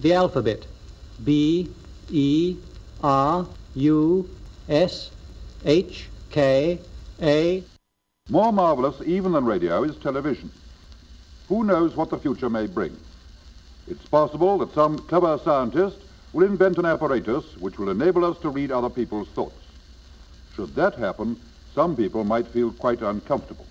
The alphabet. B, E, R, U, S, H, K, A. More marvelous even than radio is television. Who knows what the future may bring? It's possible that some clever scientist will invent an apparatus which will enable us to read other people's thoughts. Should that happen, some people might feel quite uncomfortable.